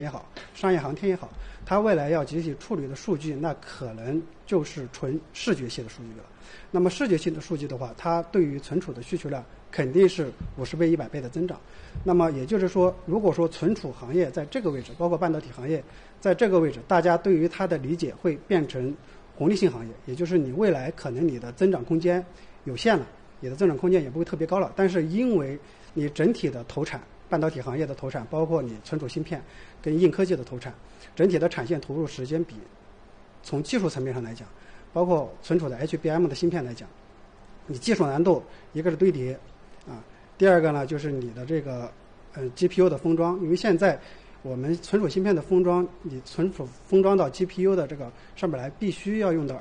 也好，商业航天也好，它未来要集体处理的数据，那可能就是纯视觉系的数据了。那么视觉系的数据的话，它对于存储的需求量肯定是50倍、100倍的增长。那么也就是说，如果说存储行业在这个位置，包括半导体行业在这个位置，大家对于它的理解会变成红利性行业，也就是你未来可能你的增长空间有限了，你的增长空间也不会特别高了，但是因为你整体的投产，半导体行业的投产，包括你存储芯片跟硬科技的投产，整体的产线投入时间比，从技术层面上来讲，包括存储的 HBM 的芯片来讲，你技术难度一个是堆叠啊，第二个呢就是你的这个GPU 的封装，因为现在我们存储芯片的封装，你存储封装到 GPU 的这个上面来，必须要用到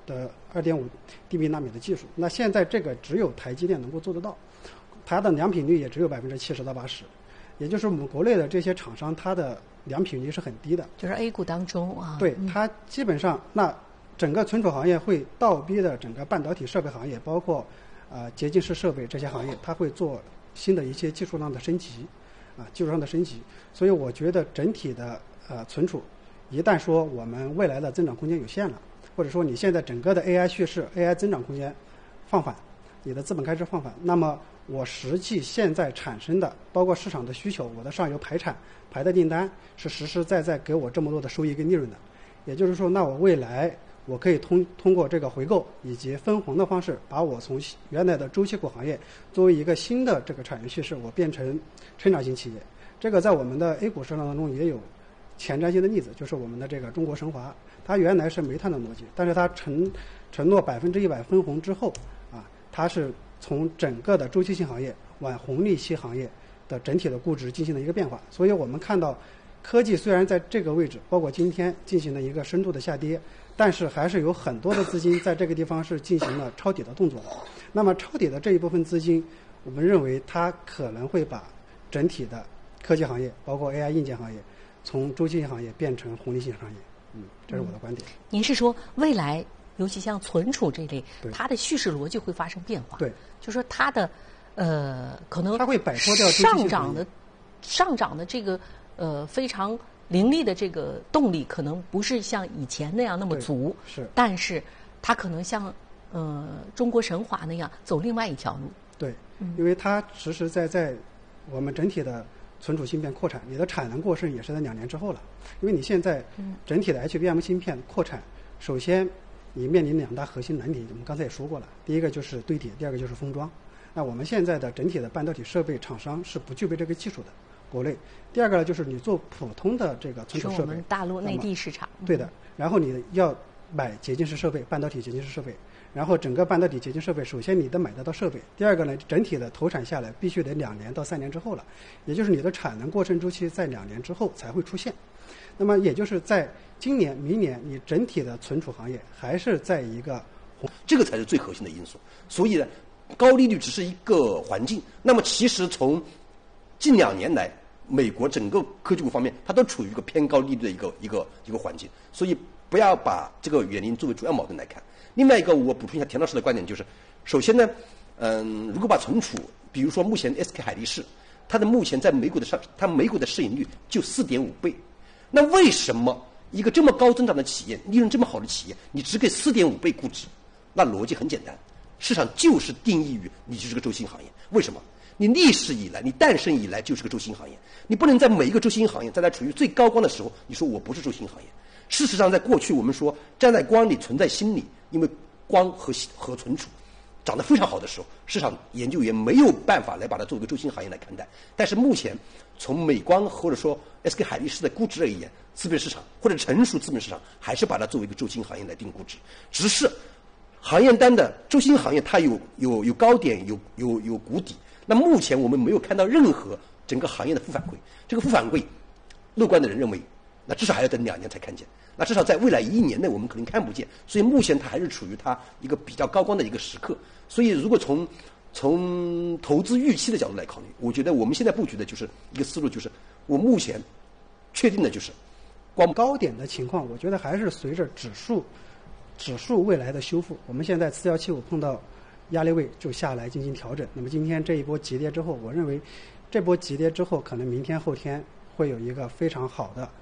2.5 dB 纳米的技术。那现在这个只有台积电能够做得到，它的良品率也只有70%到80%。也就是我们国内的这些厂商，它的良品率是很低的， 就是 A 股当中啊。 对，它基本上那整个存储行业会倒逼的整个半导体设备行业，包括洁净室设备这些行业，它会做新的一些技术上的升级，技术上的升级。所以我觉得整体的存储，一旦说我们未来的增长空间有限了，或者说你现在整个的 AI 叙事、AI 增长空间放缓，你的资本开支放缓，那么我实际现在产生的，包括市场的需求，我的上游排产排的订单是实实在在给我这么多的收益跟利润的。也就是说，那我未来我可以通过这个回购以及分红的方式，把我从原来的周期股行业作为一个新的这个产业叙事，我变成成长型企业。这个在我们的 A 股市场当中也有前瞻性的例子，就是我们的这个中国神华，它原来是煤炭的逻辑，但是它承诺100%分红之后它是从整个的周期性行业往红利期行业的整体的估值进行了一个变化。所以我们看到科技虽然在这个位置，包括今天进行了一个深度的下跌，但是还是有很多的资金在这个地方是进行了抄底的动作的。那么抄底的这一部分资金，我们认为它可能会把整体的科技行业，包括 AI 硬件行业，从周期性行业变成红利性行业。这是我的观点。 您是说未来尤其像存储这类，它的叙事逻辑会发生变化。 对， 就说它的可能它会摆脱掉上涨的这个非常凌厉的这个动力，可能不是像以前那样那么足。 是， 但是它可能像中国神华那样走另外一条路。 对，因为它实实在在我们整体的存储芯片扩产，你的产能过剩也是在2年之后了。因为你现在整体的 HBM 芯片扩产，首先你面临2大核心难题，我们刚才也说过了。第一个就是堆叠，第二个就是封装。那我们现在的整体的半导体设备厂商是不具备这个技术的，国内。第二个呢，就是你做普通的这个存储设备， 是我们大陆内地市场。 对的。然后你要买洁净室设备，半导体洁净室设备。然后整个半导体洁净设备，首先你得买得到设备，第二个呢，整体的投产下来必须得2年到3年之后了，也就是你的产能过剩周期在2年之后才会出现。那么也就是在今年、明年，你整体的存储行业还是在一个这个才是最核心的因素。所以呢，高利率只是一个环境。那么其实从近2年来，美国整个科技股方面，它都处于一个偏高利率的一个环境。所以不要把这个原因作为主要矛盾来看。另外一个，我补充一下田老师的观点，就是首先呢，如果把存储，比如说目前 SK 海力士，它的目前在美股的市盈率就4.5倍。那为什么一个这么高增长的企业，利润这么好的企业，你只给4.5倍估值？那逻辑很简单，市场就是定义于你就是个周期性行业。为什么？你历史以来，你诞生以来就是个周期性行业，你不能在每一个周期性行业，在它处于最高光的时候，你说我不是周期性行业。事实上，在过去我们说站在光里存在心理，因为光和存储涨得非常好的时候，市场研究员没有办法来把它作为一个周期性行业来看待。但是目前从美光或者说 SK 海力士的估值而言，资本市场或者成熟资本市场还是把它作为一个周期性行业来定估值。只是行业单的周期性行业它有高点有谷底。那目前我们没有看到任何整个行业的负反馈。这个负反馈，乐观的人认为，那至少还要等2年才看见。那至少在未来1年内我们可能看不见。所以目前它还是处于它一个比较高光的一个时刻。所以如果从投资预期的角度来考虑，我觉得我们现在布局的就是一个思路，就是我目前确定的就是光高点的情况，我觉得还是随着指数未来的修复。我们现在4175碰到压力位就下来进行调整。那么今天这一波急跌之后，我认为这波急跌之后，可能明天后天会有一个非常好的